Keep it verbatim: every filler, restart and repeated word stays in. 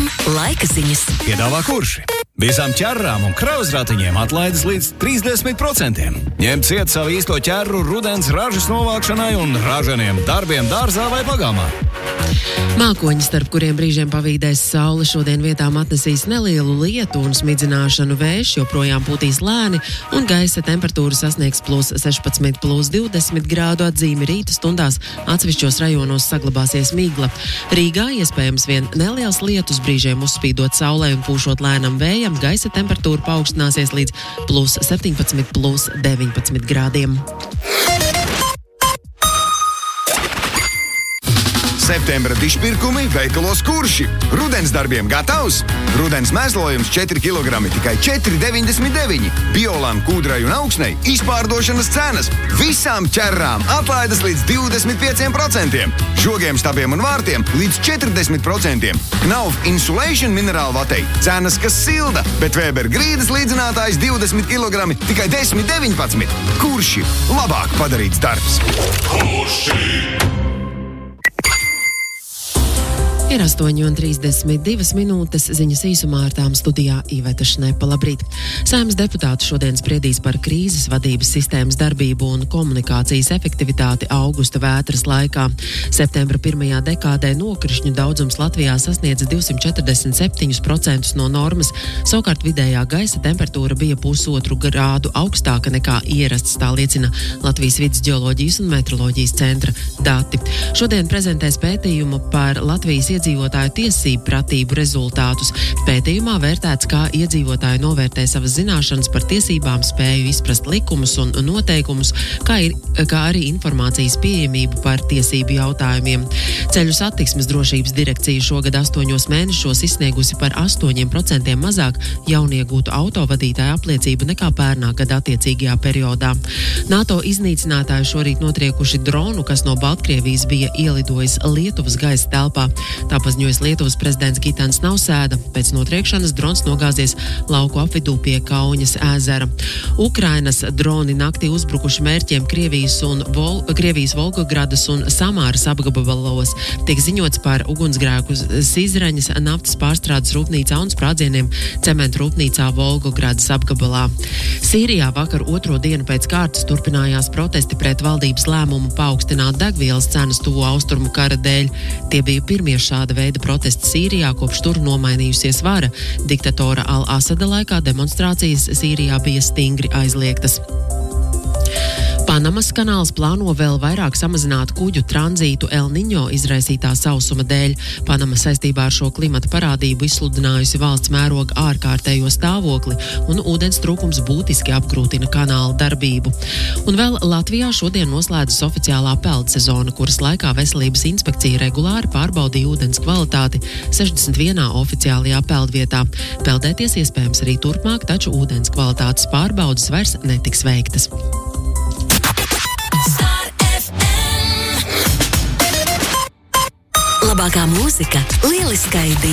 M laika ziņas. Piedāvā kurši? Visām ķerrām un krauzratiņiem atlaides līdz trīsdesmit procentiem. Ņem ciet savu īsto ķerru rudens ražas novākšanai un ražaniem darbiem dārzā vai pagāmā. Mākoņi, starp kuriem brīžiem pavīdēs saule, šodien vietām atnesīs nelielu lietu un smidzināšanu. Vējš joprojām pūtīs lēni un gaisa temperatūra sasniegs plus sešpadsmit, plus divdesmit grādu atzīmi. Rīta stundās atsevišķos rajonos saglabāsies migla. Rīgā iespējams vien neliels lietus, brīžiem uzspīdot saulē un pūšot lēnam vējam. Gaisa temperatūra paaugstināsies līdz plus septiņpadsmit, plus deviņpadsmit grādiem. Septembra dišpirkumi veikalos Kurši. Rudens darbiem gatavs? Rudens mēslojums četri kilogrami tikai četri deviņdesmit deviņi. Biolam, kūdrai un augsnei izpārdošanas cenas. Visām ķerrām atlaides līdz divdesmit pieciem procentiem. Žogiem, stabiem un vārtiem līdz četrdesmit procentiem. Knauf Insulation minerālvatei cenas, kas silda, bet Weber grīdas līdzinātājs divdesmit kilogrami tikai desmit deviņpadsmit. Kurši? Labāk padarīts darbs. Kurši! Ir astoņi un trīsdesmit divas minūtes, ziņas īsumā ar tām studijā Iveta Šnepa. Labrīt! Saeimas deputāti šodien spriedīs par krīzes vadības sistēmas darbību un komunikācijas efektivitāti augusta vētras laikā. Septembra pirmajā dekādē nokrišņu daudzums Latvijā sasniedza divsimt četrdesmit septiņus procentus no normas, savukārt vidējā gaisa temperatūra bija pusotru grādu augstāka nekā ierasts, tā liecina Latvijas Vides ģeoloģijas un metroloģijas centra dati. Šodien prezentēs pētījumu par Latvijas iedzīvotāju tiesību pratību rezultātus. Pētījumā vērtēts, kā iedzīvotāji novērtē savas zināšanas par tiesībām, spēju izprast likumus un noteikumus, kā, ir, kā arī informācijas pieejamību par tiesību jautājumiem. Ceļu satiksmes drošības direkcija šogad astoņos mēnešos izsniegusi par astoņiem procentiem mazāk jauniegūtu autovadītāju apliecību nekā pērnā gada attiecīgajā periodā. NATO iznīcinātāji šorīt notriekuši dronu, kas no Baltkrievijas bija ielidojis Lietuvas gaisa telpā. Tā paziņojas Lietuvas prezidents Gitanas Nausēda. Pēc notriekšanas drons nogāzies lauku apvidū pie Kauņas ezera. Ukrainas droni naktī uzbrukuši mērķiem Krievijas, un Vol- Krievijas Volgogradas un Samāras apgabalos. Tiek ziņots par ugunsgrēku Sizraņas naftas pārstrādes rūpnīcā un sprādzieniem cementu rūpnīcā Volgogradas apgabalā. Sīrijā vakar otro dienu pēc kārtas turpinājās protesti pret valdības lēmumu paaugstināt degvielas cenas tuvo austrumu kara dēļ. Tie bija pirmie šāda veida protesti Sīrijā, kopš tur nomainījusies vara. Diktatora Al-Asada laikā demonstrācijas Sīrijā bija stingri aizliegtas. Panamas kanāls plāno vēl vairāk samazināt kuģu tranzītu El Niño izraisītā sausuma dēļ. Panama saistībā ar šo klimata parādību izsludinājusi valsts mēroga ārkārtējo stāvokli, un ūdens trūkums būtiski apgrūtina kanāla darbību. Un vēl Latvijā šodien noslēdzas oficiālā peldsezona, kuras laikā veselības inspekcija regulāri pārbaudīja ūdens kvalitāti sešdesmit vienā oficiālajā peldvietā. Peldēties iespējams arī turpmāk, taču ūdens kvalitātes pārbaudes vairs netiks veiktas. Labākā mūzika, lieliskai diena.